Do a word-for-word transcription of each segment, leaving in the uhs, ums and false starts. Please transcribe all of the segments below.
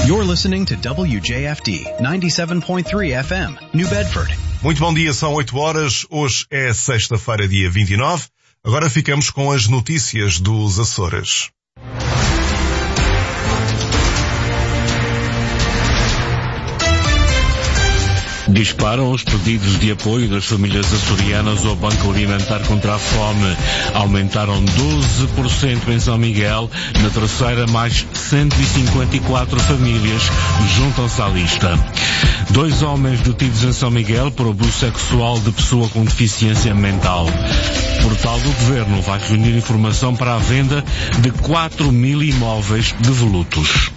You're listening to W J F D ninety-seven point three F M, New Bedford. Muito bom dia, são oito horas. Hoje é sexta-feira, dia vinte e nove. Agora ficamos com as notícias dos Açores. Disparam os pedidos de apoio das famílias açorianas ao Banco Alimentar contra a Fome. Aumentaram doze por cento em São Miguel. Na terceira, mais cento e cinquenta e quatro famílias juntam-se à lista. Dois homens detidos em São Miguel por abuso sexual de pessoa com deficiência mental. O portal do Governo vai reunir informação para a venda de quatro mil imóveis devolutos.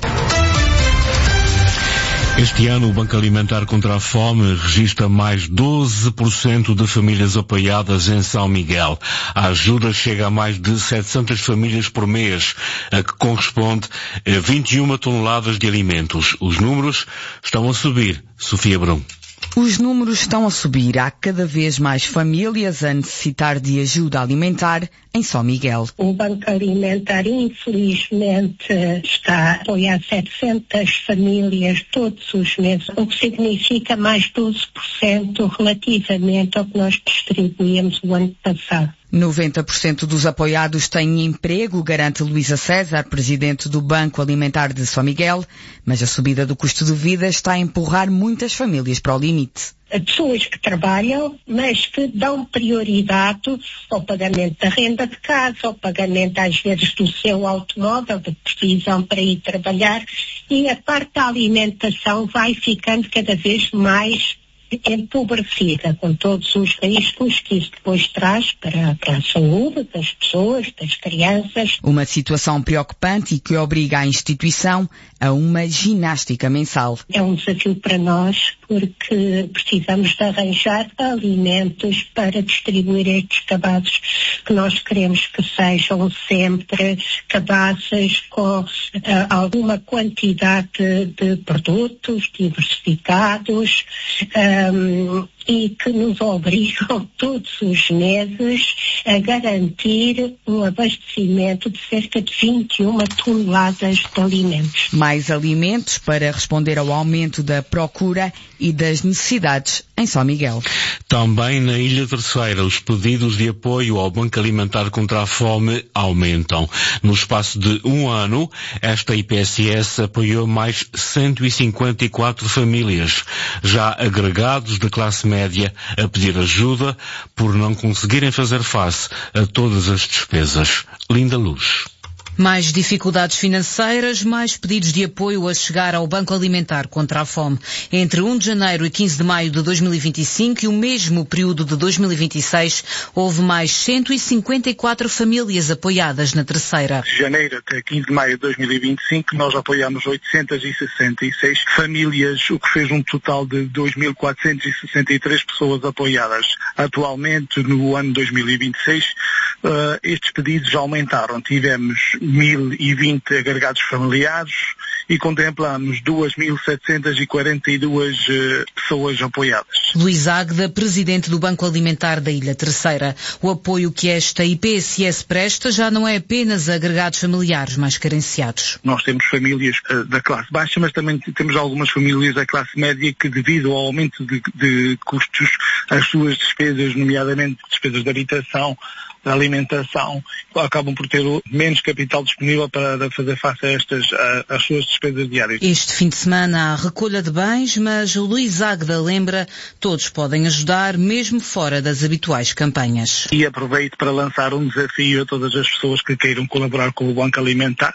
Este ano, o Banco Alimentar contra a Fome registra mais doze por cento de famílias apoiadas em São Miguel. A ajuda chega a mais de setecentas famílias por mês, a que corresponde a vinte e uma toneladas de alimentos. Os números estão a subir. Sofia Brum. Os números estão a subir. Há cada vez mais famílias a necessitar de ajuda alimentar em São Miguel. O Banco Alimentar, infelizmente, está a apoiar setecentas famílias todos os meses, o que significa mais doze por cento relativamente ao que nós distribuímos o ano passado. noventa por cento dos apoiados têm emprego, garante Luísa César, presidente do Banco Alimentar de São Miguel, mas a subida do custo de vida está a empurrar muitas famílias para o limite. Pessoas que trabalham, mas que dão prioridade ao pagamento da renda de casa, ao pagamento às vezes do seu automóvel, de precisam para ir trabalhar, e a parte da alimentação vai ficando cada vez mais empobrecida, com todos os riscos que isso depois traz para, para a saúde das pessoas, das crianças. Uma situação preocupante e que obriga a instituição a uma ginástica mensal. É um desafio para nós porque precisamos de arranjar alimentos para distribuir estes cabazes que nós queremos que sejam sempre cabazes com uh, alguma quantidade de, de produtos diversificados, um, e que nos obrigam todos os meses a garantir um abastecimento de cerca de vinte e uma toneladas de alimentos. Mais alimentos para responder ao aumento da procura e das necessidades em São Miguel. Também na Ilha Terceira, os pedidos de apoio ao Banco Alimentar contra a Fome aumentam. No espaço de um ano, esta I P S S apoiou mais cento e cinquenta e quatro famílias, já agregados de classe média, a pedir ajuda por não conseguirem fazer face a todas as despesas. Linda Luz. Mais dificuldades financeiras, mais pedidos de apoio a chegar ao Banco Alimentar contra a Fome. Entre um de janeiro e quinze de maio de dois mil e vinte e cinco e o mesmo período de dois mil e vinte e seis, houve mais cento e cinquenta e quatro famílias apoiadas na Terceira. De janeiro até quinze de maio de dois mil e vinte e cinco, nós apoiamos oitocentas e sessenta e seis famílias, o que fez um total de dois mil quatrocentas e sessenta e três pessoas apoiadas. Atualmente, no ano dois mil e vinte e seis, uh, estes pedidos aumentaram. Tivemos mil e vinte agregados familiares e contemplamos duas mil setecentas e quarenta e duas uh, pessoas apoiadas. Luís Águeda, presidente do Banco Alimentar da Ilha Terceira. O apoio que esta I P S S presta já não é apenas a agregados familiares mais carenciados. Nós temos famílias uh, da classe baixa, mas também temos algumas famílias da classe média que, devido ao aumento de, de custos, as suas despesas, nomeadamente despesas de habitação, da alimentação, acabam por ter menos capital disponível para fazer face a estas, a, às suas despesas diárias. Este fim de semana há recolha de bens, mas o Luís Águeda lembra, todos podem ajudar, mesmo fora das habituais campanhas. E aproveito para lançar um desafio a todas as pessoas que queiram colaborar com o Banco Alimentar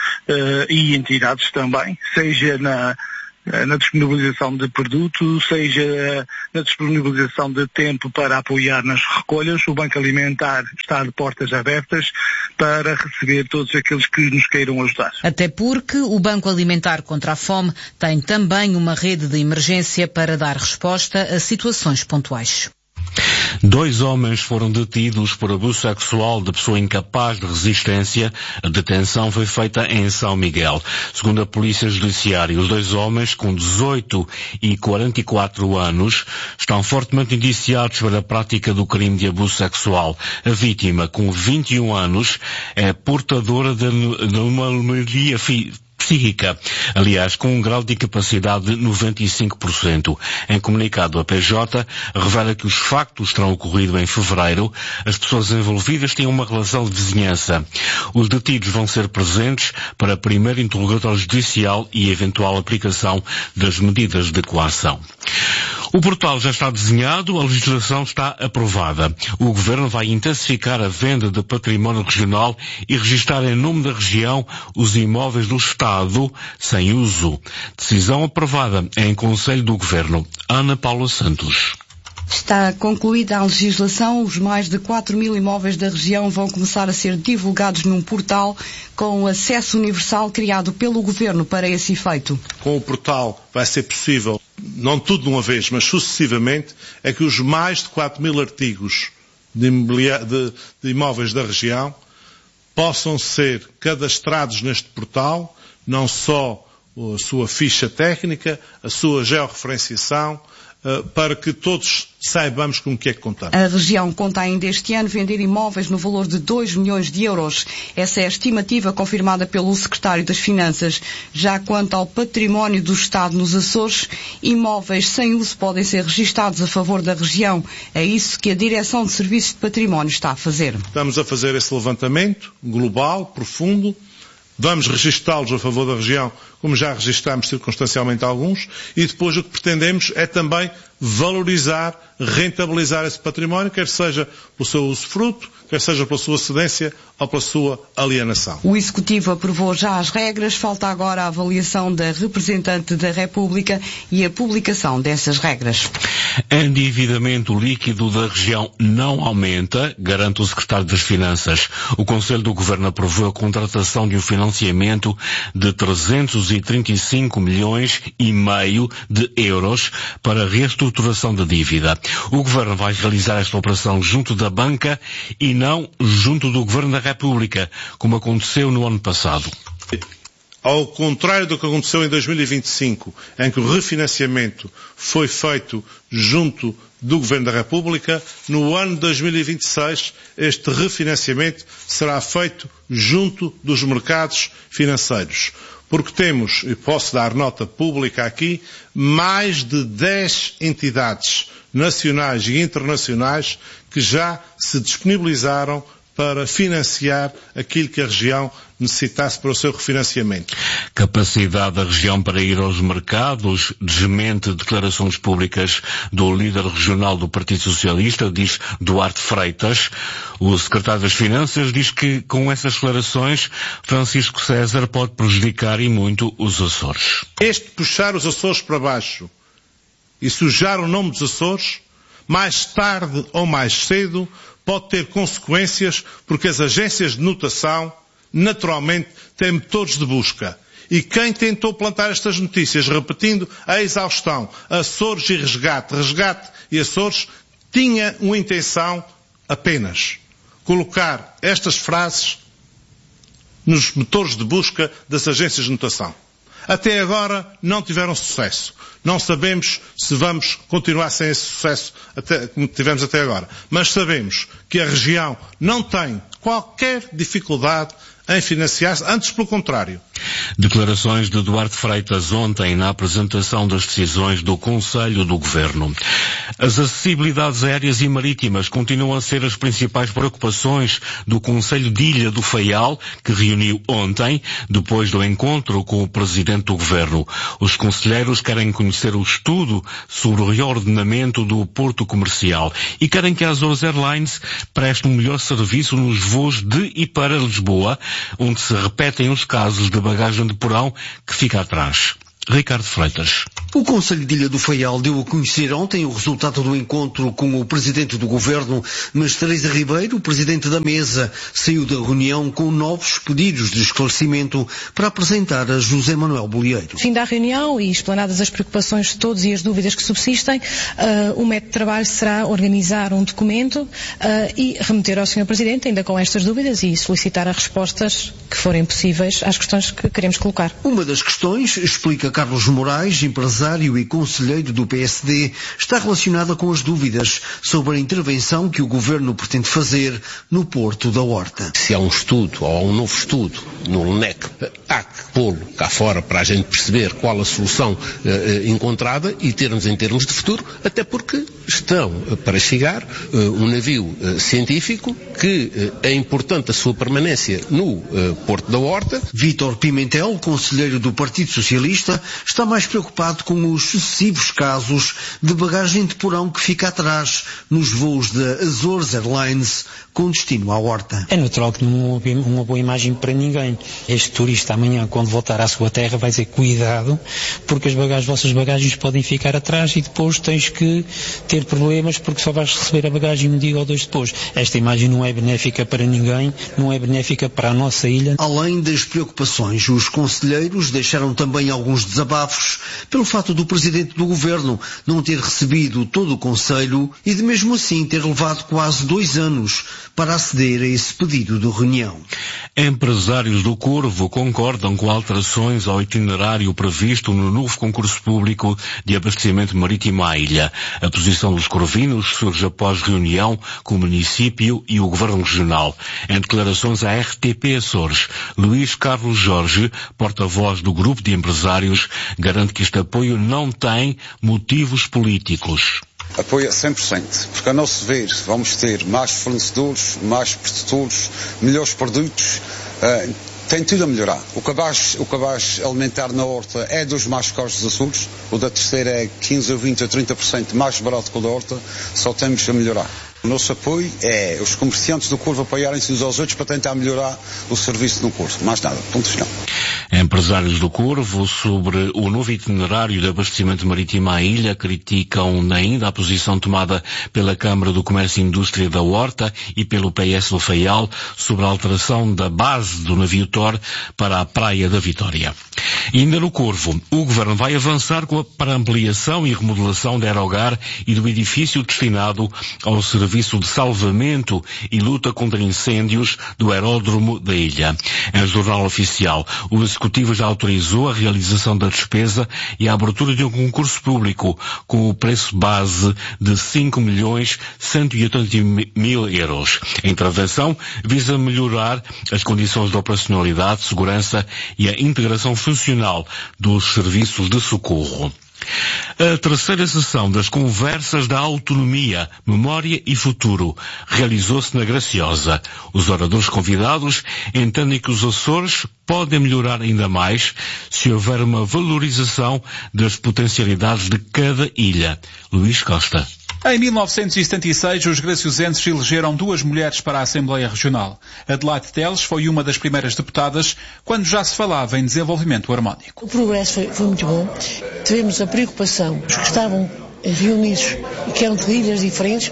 uh, e entidades também, seja na na disponibilização de produto, seja na disponibilização de tempo para apoiar nas recolhas. O Banco Alimentar está de portas abertas para receber todos aqueles que nos queiram ajudar. Até porque o Banco Alimentar contra a Fome tem também uma rede de emergência para dar resposta a situações pontuais. Dois homens foram detidos por abuso sexual de pessoa incapaz de resistência. A detenção foi feita em São Miguel. Segundo a Polícia Judiciária, os dois homens, com dezoito e quarenta e quatro anos, estão fortemente indiciados pela prática do crime de abuso sexual. A vítima, com vinte e um anos, é portadora de, de uma anomalia fi, psíquica. Aliás, com um grau de incapacidade de noventa e cinco por cento. Em comunicado, a P J revela que os factos terão ocorrido em fevereiro. As pessoas envolvidas têm uma relação de vizinhança. Os detidos vão ser presentes para primeiro interrogatório judicial e eventual aplicação das medidas de coação. O portal já está desenhado, a legislação está aprovada. O Governo vai intensificar a venda de património regional e registrar em nome da região os imóveis do Estado sem uso. Decisão aprovada em Conselho do Governo. Ana Paula Santos. Está concluída a legislação, os mais de quatro mil imóveis da região vão começar a ser divulgados num portal com acesso universal criado pelo Governo para esse efeito. Com o portal vai ser possível, não tudo de uma vez, mas sucessivamente, é que os mais de quatro mil artigos de, de, de imóveis da região possam ser cadastrados neste portal, não só a sua ficha técnica, a sua georreferenciação, para que todos saibamos com o que é que contamos. A região conta ainda este ano vender imóveis no valor de dois milhões de euros. Essa é a estimativa confirmada pelo Secretário das Finanças. Já quanto ao património do Estado nos Açores, imóveis sem uso podem ser registados a favor da região. É isso que a Direção de Serviços de Património está a fazer. Estamos a fazer esse levantamento global, profundo. Vamos registá-los a favor da região, como já registámos circunstancialmente alguns, e depois o que pretendemos é também valorizar, rentabilizar esse património, quer seja pelo seu usufruto, quer seja pela sua cedência ou pela sua alienação. O Executivo aprovou já as regras, falta agora a avaliação da representante da República e a publicação dessas regras. Endividamento líquido da região não aumenta, garante o Secretário das Finanças. O Conselho do Governo aprovou a contratação de um financiamento de trezentos e trinta e cinco milhões e meio de euros para a reestruturação da dívida. O Governo vai realizar esta operação junto da banca e não junto do Governo da República, como aconteceu no ano passado. Ao contrário do que aconteceu em dois mil e vinte e cinco, em que o refinanciamento foi feito junto do Governo da República, no ano de dois mil e vinte e seis este refinanciamento será feito junto dos mercados financeiros. Porque temos, e posso dar nota pública aqui, mais de dez entidades nacionais e internacionais que já se disponibilizaram para financiar aquilo que a região necessitasse para o seu refinanciamento. Capacidade da região para ir aos mercados desmente declarações públicas do líder regional do Partido Socialista, diz Duarte Freitas. O secretário das Finanças diz que com essas declarações Francisco César pode prejudicar e muito os Açores. Este puxar os Açores para baixo e sujar o nome dos Açores, mais tarde ou mais cedo, pode ter consequências, porque as agências de notação, naturalmente, têm motores de busca. E quem tentou plantar estas notícias, repetindo a exaustão, Açores e resgate, resgate e Açores, tinha uma intenção apenas colocar estas frases nos motores de busca das agências de notação. Até agora não tiveram sucesso. Não sabemos se vamos continuar sem esse sucesso até, como tivemos até agora. Mas sabemos que a região não tem qualquer dificuldade em financiar-se, antes pelo contrário. Declarações de Duarte Freitas ontem na apresentação das decisões do Conselho do Governo. As acessibilidades aéreas e marítimas continuam a ser as principais preocupações do Conselho de Ilha do Faial, que reuniu ontem, depois do encontro com o Presidente do Governo. Os conselheiros querem conhecer o estudo sobre o reordenamento do porto comercial e querem que as Azores Airlines prestem um melhor serviço nos voos de e para Lisboa, onde se repetem os casos de bagagem de porão que fica atrás. Ricardo Freitas. O Conselho de Ilha do Faial deu a conhecer ontem o resultado do encontro com o Presidente do Governo, mas Teresa Ribeiro, Presidente da Mesa, saiu da reunião com novos pedidos de esclarecimento para apresentar a José Manuel Bolieiro. Fim da reunião e explanadas as preocupações de todos e as dúvidas que subsistem, uh, o método de trabalho será organizar um documento uh, e remeter ao senhor Presidente, ainda com estas dúvidas, e solicitar as respostas que forem possíveis às questões que queremos colocar. Uma das questões, explica Carlos Moraes, empresário empresário e conselheiro do P S D, está relacionada com as dúvidas sobre a intervenção que o Governo pretende fazer no Porto da Horta. Se há um estudo, ou há um novo estudo no L N E C, há que pô-lo cá fora para a gente perceber qual a solução eh, encontrada e termos em termos de futuro, até porque estão para chegar eh, um navio eh, científico que eh, é importante a sua permanência no eh, Porto da Horta. Vítor Pimentel, conselheiro do Partido Socialista, está mais preocupado com os sucessivos casos de bagagem de porão que fica atrás nos voos da Azores Airlines com destino à Horta. É natural que não houve uma boa imagem para ninguém. Este turista amanhã, quando voltar à sua terra, vai dizer cuidado, porque as, bagagens, as vossas bagagens podem ficar atrás e depois tens que ter problemas porque só vais receber a bagagem um dia ou dois depois. Esta imagem não é benéfica para ninguém, não é benéfica para a nossa ilha. Além das preocupações, os conselheiros deixaram também alguns desabafos pelo fato do Presidente do Governo não ter recebido todo o Conselho e de mesmo assim ter levado quase dois anos para aceder a esse pedido de reunião. Empresários do Corvo concordam com alterações ao itinerário previsto no novo concurso público de abastecimento marítimo à ilha. A posição dos corvinos surge após reunião com o município e o Governo Regional. Em declarações à R T P Açores, Luís Carlos Jorge, porta-voz do grupo de empresários, garante que este apoio não tem motivos políticos. Apoio a cem por cento, porque a nosso ver vamos ter mais fornecedores, mais produtores, melhores produtos, uh, tem tudo a melhorar. O cabaz, o cabaz alimentar na horta é dos mais caros dos Açores, o da terceira é quinze ou vinte ou trinta por cento mais barato que o da horta, só temos a melhorar. O nosso apoio é os comerciantes do Corvo apoiarem-se uns aos outros para tentar melhorar o serviço no Corvo. Mais nada. Ponto final. Empresários do Corvo sobre o novo itinerário de abastecimento marítimo à ilha criticam ainda a posição tomada pela Câmara do Comércio e Indústria da Horta e pelo P S do Faial sobre a alteração da base do navio Thor para a Praia da Vitória. E ainda no Corvo, o Governo vai avançar com a, para a ampliação e remodelação da Aerogar e do edifício destinado ao serviço de salvamento e luta contra incêndios do aeródromo da ilha. Em jornal oficial, o Executivo já autorizou a realização da despesa e a abertura de um concurso público com o preço base de cinco milhões cento e oitenta mil euros. A intervenção visa melhorar as condições de operacionalidade, segurança e a integração funcional dos serviços de socorro. A terceira sessão das Conversas da Autonomia, Memória e Futuro realizou-se na Graciosa. Os oradores convidados entendem que os Açores podem melhorar ainda mais se houver uma valorização das potencialidades de cada ilha. Luís Costa. Em mil novecentos e setenta e seis, os graciosenses elegeram duas mulheres para a Assembleia Regional. Adelaide Teles foi uma das primeiras deputadas quando já se falava em desenvolvimento harmónico. O progresso foi, foi muito bom. Tivemos a preocupação, os que estavam reunidos e que eram de ilhas diferentes,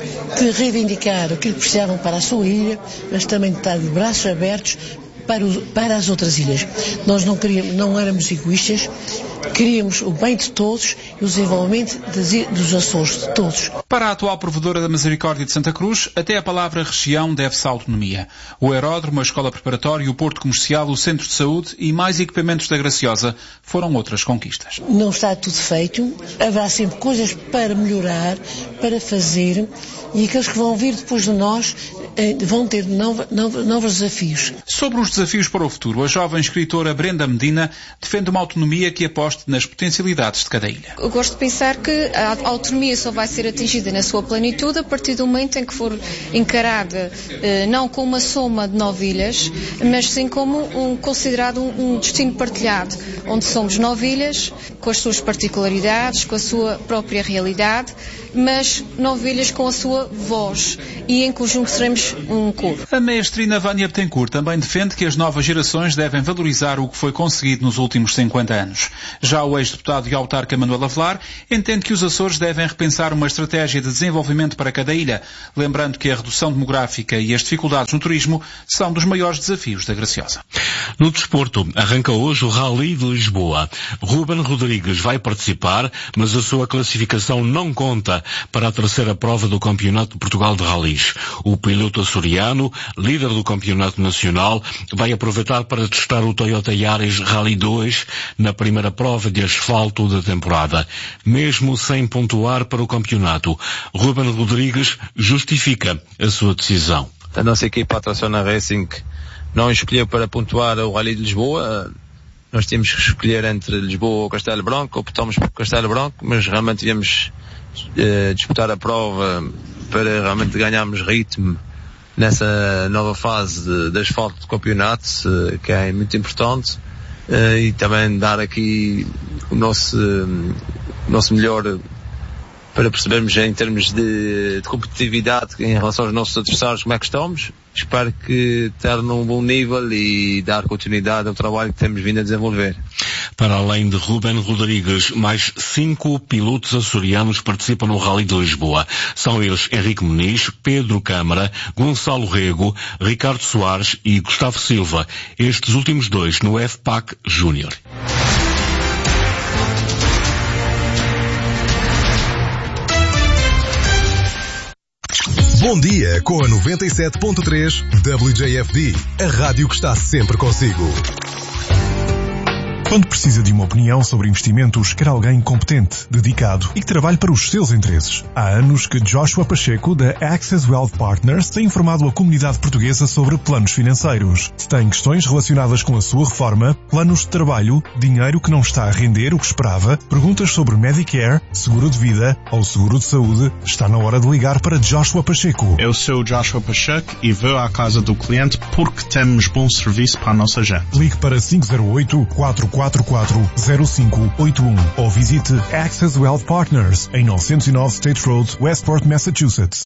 de reivindicar aquilo que precisavam para a sua ilha, mas também de estar de braços abertos para, o, para as outras ilhas. Nós não, queríamos, não éramos egoístas, queríamos o bem de todos e o desenvolvimento das, dos Açores, de todos. Para a atual provedora da Misericórdia de Santa Cruz, até a palavra região deve-se à autonomia. O aeródromo, a escola preparatória, o porto comercial, o centro de saúde e mais equipamentos da Graciosa foram outras conquistas. Não está tudo feito, haverá sempre coisas para melhorar, para fazer, e aqueles que vão vir depois de nós eh, vão ter nova, nova, novos desafios. Sobre os desafios para o futuro, a jovem escritora Brenda Medina defende uma autonomia que aposte nas potencialidades de cada ilha. Eu gosto de pensar que a autonomia só vai ser atingida na sua plenitude a partir do momento em que for encarada eh, não como uma soma de nove ilhas, mas sim como um, considerado um, um destino partilhado, onde somos nove ilhas, com as suas particularidades, com a sua própria realidade, mas nove ilhas com a sua voz e em conjunto seremos um coro. A maestrina Vânia Betancourt também defende que as novas gerações devem valorizar o que foi conseguido nos últimos cinquenta anos. Já o ex-deputado e autarca Manuel Avelar entende que os Açores devem repensar uma estratégia de desenvolvimento para cada ilha, lembrando que a redução demográfica e as dificuldades no turismo são dos maiores desafios da Graciosa. No desporto, arranca hoje o Rally de Lisboa. Ruben Rodrigues vai participar, mas a sua classificação não conta para a terceira prova do Campeonato de Portugal de Rallys. O piloto piloto açoriano, líder do campeonato nacional, vai aproveitar para testar o Toyota Yaris Rally dois na primeira prova de asfalto da temporada. Mesmo sem pontuar para o campeonato, Ruben Rodrigues justifica a sua decisão. A nossa equipa, a Tracciona Racing, não escolheu para pontuar o Rally de Lisboa. Nós tínhamos que escolher entre Lisboa ou Castelo Branco, optamos por Castelo Branco, mas realmente viemos eh, disputar a prova para realmente ganharmos ritmo nessa nova fase de, de asfalto do campeonato, eh, que é muito importante, eh, e também dar aqui o nosso, eh, o nosso melhor para percebermos em termos de, de competitividade em relação aos nossos adversários como é que estamos. Espero que estar num bom nível e dar continuidade ao trabalho que temos vindo a desenvolver. Para além de Ruben Rodrigues, mais cinco pilotos açorianos participam no Rally de Lisboa. São eles Henrique Muniz, Pedro Câmara, Gonçalo Rego, Ricardo Soares e Gustavo Silva. Estes últimos dois no F P A C Júnior. Bom dia com a noventa e sete ponto três W J F D, a rádio que está sempre consigo. Quando precisa de uma opinião sobre investimentos, quer alguém competente, dedicado e que trabalhe para os seus interesses. Há anos que Joshua Pacheco, da Access Wealth Partners, tem informado a comunidade portuguesa sobre planos financeiros. Se tem questões relacionadas com a sua reforma, planos de trabalho, dinheiro que não está a render o que esperava, perguntas sobre Medicare, seguro de vida ou seguro de saúde, está na hora de ligar para Joshua Pacheco. Eu sou Joshua Pacheco e vou à casa do cliente porque temos bom serviço para a nossa gente. Ligue para cinco zero oito, quatro quatro quatro, zero cinco oito um ou visite Access Wealth Partners em novecentos e nove State Road, Westport, Massachusetts.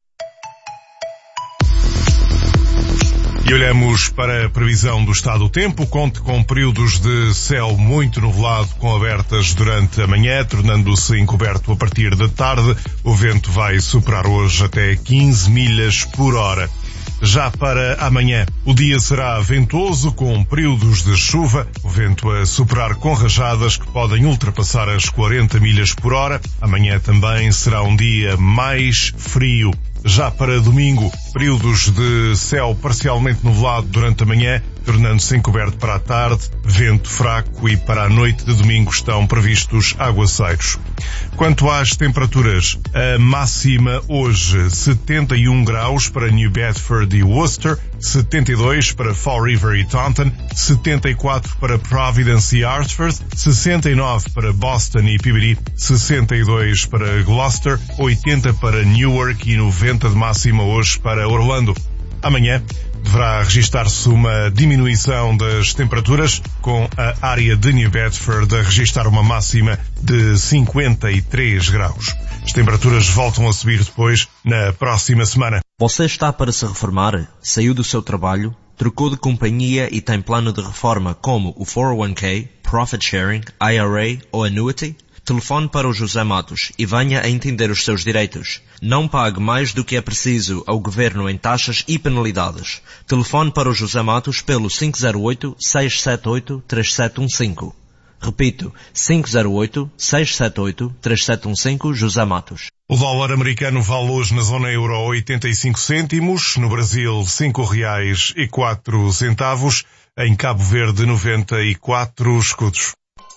E olhamos para a previsão do estado do tempo. Conte com períodos de céu muito nublado com abertas durante a manhã, tornando-se encoberto a partir da tarde. O vento vai superar hoje até quinze milhas por hora. Já para amanhã, o dia será ventoso com períodos de chuva, o vento a superar com rajadas que podem ultrapassar as quarenta milhas por hora. Amanhã também será um dia mais frio. Já para domingo, períodos de céu parcialmente nublado durante a manhã, tornando-se encoberto para a tarde, vento fraco e para a noite de domingo estão previstos aguaceiros. Quanto às temperaturas, a máxima hoje setenta e um graus para New Bedford e Worcester, setenta e dois para Fall River e Taunton, setenta e quatro para Providence e Hartford, sessenta e nove para Boston e Peabody, sessenta e dois para Gloucester, oitenta para Newark e noventa de máxima hoje para Orlando. Amanhã deverá registar-se uma diminuição das temperaturas, com a área de New Bedford a registrar uma máxima de cinquenta e três graus. As temperaturas voltam a subir depois na próxima semana. Você está para se reformar? Saiu do seu trabalho? Trocou de companhia e tem plano de reforma como o quatro oh um K, Profit Sharing, I R A ou Annuity? Telefone para o José Matos e venha a entender os seus direitos. Não pague mais do que é preciso ao Governo em taxas e penalidades. Telefone para o José Matos pelo cinco zero oito, seis sete oito, três sete um cinco. Repito, cinco zero oito, seis sete oito, três sete um cinco, José Matos. O dólar americano vale hoje na zona euro oitenta e cinco cêntimos, no Brasil cinco reais e quatro centavos, em Cabo Verde noventa e quatro escudos.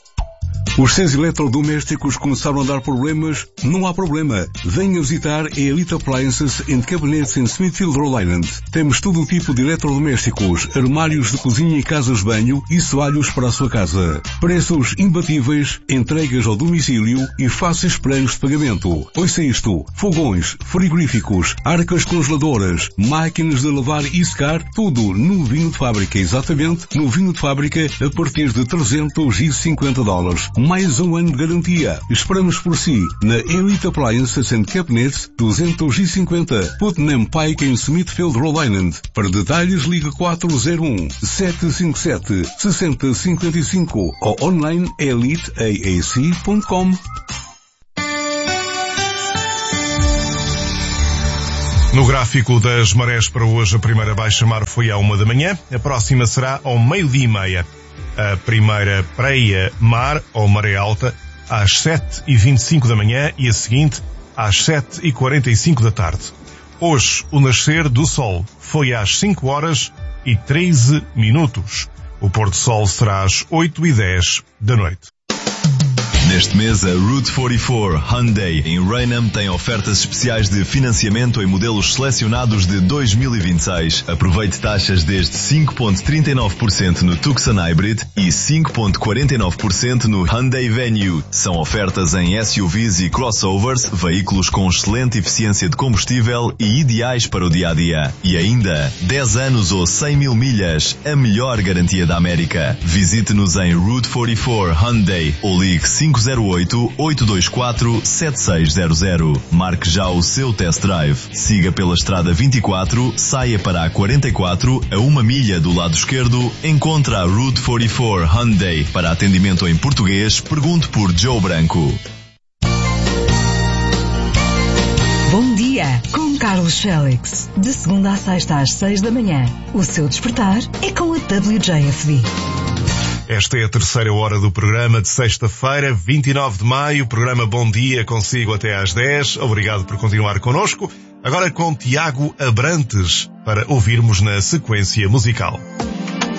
Os seus eletrodomésticos começaram a dar problemas? Não há problema. Venha visitar a Elite Appliances and Cabinets em Smithfield, Rhode Island. Temos todo o tipo de eletrodomésticos, armários de cozinha e casas de banho e soalhos para a sua casa. Preços imbatíveis, entregas ao domicílio e fáceis planos de pagamento. Ouça isto: fogões, frigoríficos, arcas congeladoras, máquinas de lavar e secar, tudo novinho de fábrica, exatamente novinho de fábrica a partir de trezentos e cinquenta dólares. Mais um ano de garantia. Esperamos por si na Elite Appliances and Cabinets duzentos e cinquenta Putnam Pike em Smithfield, Rhode Island. Para detalhes ligue quatro zero um, sete cinco sete, seis zero cinco cinco ou online elite a a c ponto com. No gráfico das marés para hoje, a primeira baixa-mar foi à uma da manhã, a próxima será ao meio-dia e meia. A primeira praia-mar, ou maré alta, às sete e vinte e cinco da manhã e a seguinte às sete e quarenta e cinco da tarde. Hoje, o nascer do sol foi às cinco horas e treze minutos. O pôr do sol será às oito e dez da noite. Neste mês, a Route quarenta e quatro Hyundai em Raynham tem ofertas especiais de financiamento em modelos selecionados de dois mil e vinte e seis. Aproveite taxas desde cinco vírgula trinta e nove por cento no Tucson Hybrid e cinco vírgula quarenta e nove por cento no Hyundai Venue. São ofertas em S U Vs e crossovers, veículos com excelente eficiência de combustível e ideais para o dia-a-dia. E ainda, dez anos ou cem mil milhas, a melhor garantia da América. Visite-nos em Route quarenta e quatro Hyundai ou ligue cinco zero oito, oito dois quatro, sete seis zero zero. Marque já o seu test drive. Siga pela estrada vinte e quatro, saia para a quarenta e quatro, a uma milha do lado esquerdo, encontra a Route quarenta e quatro Hyundai. Para atendimento em português, pergunte por Joe Branco. Bom dia, com Carlos Félix. De segunda a sexta às seis da manhã. O seu despertar é com a W J F D. Esta é a terceira hora do programa de sexta-feira, vinte e nove de maio. Programa Bom Dia, consigo até às dez. Obrigado por continuar connosco. Agora com Tiago Abrantes, para ouvirmos na sequência musical.